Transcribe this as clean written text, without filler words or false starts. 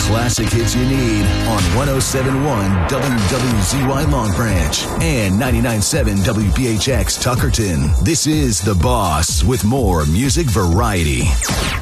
classic hits you need on 107.1 WWZY Long Branch and 99.7 WPHX Tuckerton. This is The Boss with more music variety.